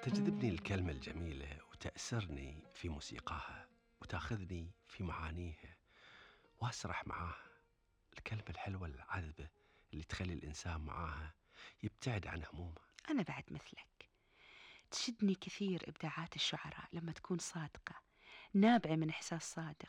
تجذبني الكلمة الجميلة وتأسرني في موسيقاها وتاخذني في معانيها وأسرح معاها. الكلمة الحلوة العذبة اللي تخلي الإنسان معاها يبتعد عن همومه. أنا بعد مثلك، تشدني كثير إبداعات الشعراء لما تكون صادقة، نابعة من إحساس صادق،